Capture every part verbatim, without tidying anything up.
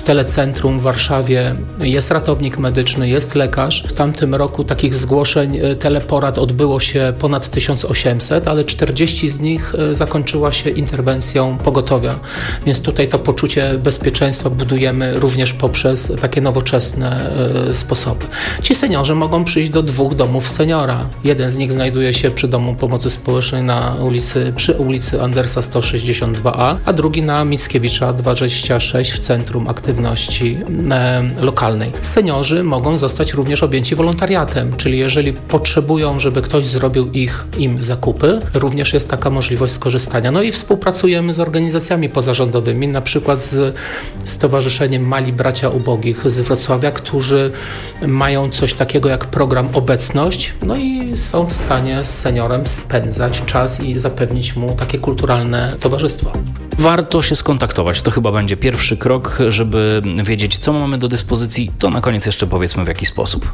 telecentrum w Warszawie jest ratownik medyczny, jest lekarz. W tamtym roku takich zgłoszeń teleporad odbyło się ponad tysiąc osiemset, ale czterdzieści z nich zakończyła się interwencją pogotowia. Więc tutaj to poczucie bezpieczeństwa budujemy również poprzez takie nowoczesne sposoby. Ci seniorzy mogą przyjść do dwóch domów seniora. Jeden z nich znajduje się przy Domu Pomocy Społecznej na ulicy, przy ulicy Andersa sto sześćdziesiąt dwa a, a drugi na Mickiewicza dwadzieścia sześć w Centrum Aktywności e, Lokalnej. Seniorzy mogą zostać również objęci wolontariatem, czyli jeżeli potrzebują, żeby ktoś zrobił ich im zakupy, również jest taka możliwość skorzystania. No i współpracujemy z organizacjami pozarządowymi, na przykład z Stowarzyszeniem Mali Bracia Ubogich z Wrocławia, którzy mają coś takiego jak program Obecność, no i są w stanie z seniorem spędzać czas i zapewnić mu takie kulturalne towarzystwo. Warto się skontaktować. To chyba będzie pierwszy krok, żeby wiedzieć, co mamy do dyspozycji. To na koniec jeszcze powiedzmy, w jaki sposób.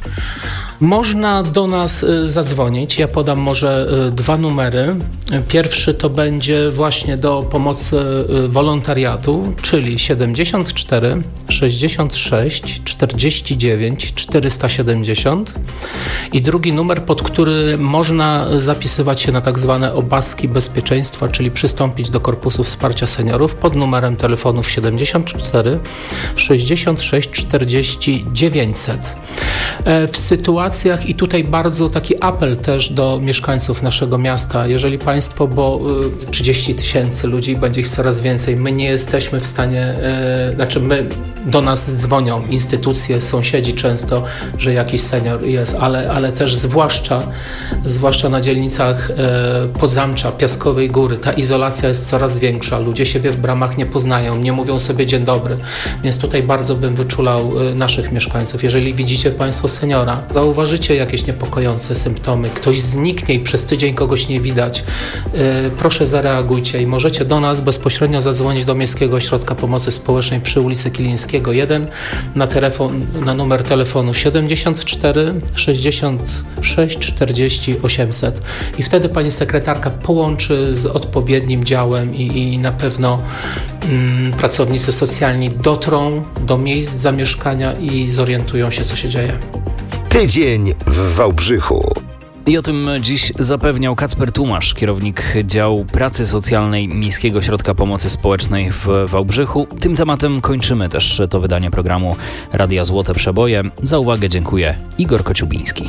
Można do nas zadzwonić. Ja podam może dwa numery. Pierwszy to będzie właśnie do pomocy wolontariatu, czyli siedemdziesiąt cztery sześćdziesiąt sześć czterdzieści dziewięć czterysta siedemdziesiąt i drugi numer, pod który można zapisywać się na tak zwane obaski bezpieczeństwa, czyli przystąpić do Korpusu Wsparcia Seniorów pod numerem telefonów siedemdziesiąt cztery sześćdziesiąt sześć czterdzieści dziewięćset. W sytuacjach, i tutaj bardzo taki apel też do mieszkańców naszego miasta, jeżeli Państwo, bo trzydzieści tysięcy ludzi, będzie ich coraz więcej, my nie jesteśmy w stanie, znaczy my, do nas dzwonią instytucje, sąsiedzi często, że jakiś senior jest, ale, ale też zwłaszcza, zwłaszcza na dzielnicach Podzamcza, Piaskowej Góry, ta izolacja jest coraz większa, ludzie siebie w bramach nie poznają, nie mówią sobie dzień dobry, więc tutaj bardzo bym wyczulał naszych mieszkańców. Jeżeli widzicie Państwo seniora, zauważycie jakieś niepokojące symptomy, ktoś zniknie i przez tydzień kogoś nie widać, proszę zareagujcie i możecie do nas bezpośrednio zadzwonić do Miejskiego Ośrodka Pomocy Społecznej przy ulicy Kilińskiego jeden na, telefon, na numer telefonu siedemdziesiąt cztery sześćdziesiąt sześć czterdzieści osiemset i wtedy pani sekretarka połączy z odpowiednim działem i, i na pewno mm, pracownicy socjalni dotrą do miejsc zamieszkania i zorientują się, co się dzieje. Tydzień w Wałbrzychu. I o tym dziś zapewniał Kacper Tumasz, kierownik działu pracy socjalnej Miejskiego Ośrodka Pomocy Społecznej w Wałbrzychu. Tym tematem kończymy też to wydanie programu Radia Złote Przeboje. Za uwagę dziękuję. Igor Kociubiński.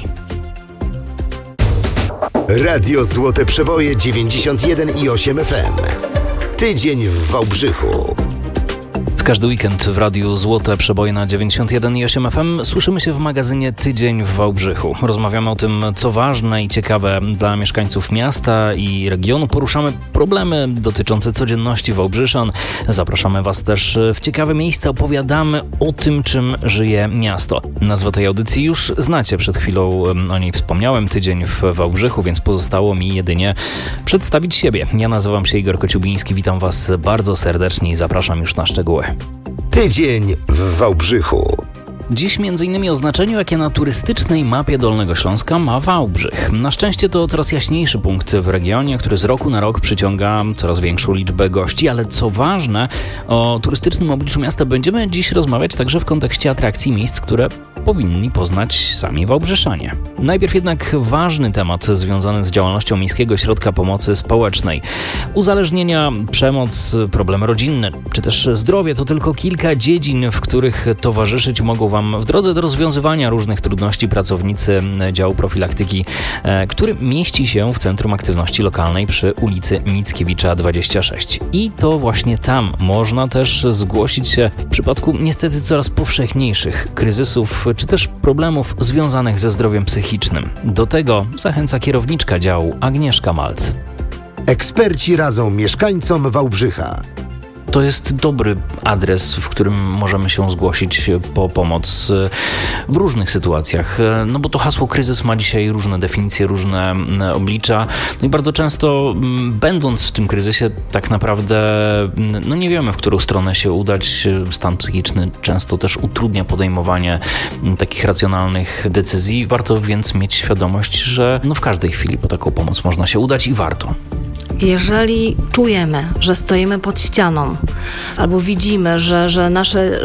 Radio Złote Przeboje dziewięćdziesiąt jeden i osiem F M. Tydzień w Wałbrzychu. Każdy weekend w Radiu Złote Przeboje na dziewięćdziesiąt jeden i osiem F M słyszymy się w magazynie Tydzień w Wałbrzychu. Rozmawiamy o tym, co ważne i ciekawe dla mieszkańców miasta i regionu. Poruszamy problemy dotyczące codzienności wałbrzyszan. Zapraszamy Was też w ciekawe miejsca. Opowiadamy o tym, czym żyje miasto. Nazwę tej audycji już znacie. Przed chwilą o niej wspomniałem. Tydzień w Wałbrzychu, więc pozostało mi jedynie przedstawić siebie. Ja nazywam się Igor Kociubiński. Witam Was bardzo serdecznie i zapraszam już na szczegóły. Tydzień w Wałbrzychu. Dziś między innymi o znaczeniu, jakie na turystycznej mapie Dolnego Śląska ma Wałbrzych. Na szczęście to coraz jaśniejszy punkt w regionie, który z roku na rok przyciąga coraz większą liczbę gości, ale co ważne, o turystycznym obliczu miasta będziemy dziś rozmawiać także w kontekście atrakcji miejsc, które powinni poznać sami wałbrzyszanie. Najpierw jednak ważny temat związany z działalnością Miejskiego Ośrodka Pomocy Społecznej. Uzależnienia, przemoc, problemy rodzinne, czy też zdrowie to tylko kilka dziedzin, w których towarzyszyć mogą Wam w drodze do rozwiązywania różnych trudności pracownicy działu profilaktyki, który mieści się w Centrum Aktywności Lokalnej przy ulicy Mickiewicza dwadzieścia sześć. I to właśnie tam można też zgłosić się w przypadku niestety coraz powszechniejszych kryzysów czy też problemów związanych ze zdrowiem psychicznym. Do tego zachęca kierowniczka działu Agnieszka Malc. Eksperci radzą mieszkańcom Wałbrzycha. To jest dobry adres, w którym możemy się zgłosić po pomoc w różnych sytuacjach. No bo to hasło kryzys ma dzisiaj różne definicje, różne oblicza. No i bardzo często będąc w tym kryzysie tak naprawdę no nie wiemy, w którą stronę się udać. Stan psychiczny często też utrudnia podejmowanie takich racjonalnych decyzji. Warto więc mieć świadomość, że no w każdej chwili po taką pomoc można się udać i warto. Jeżeli czujemy, że stoimy pod ścianą albo widzimy, że, że nasze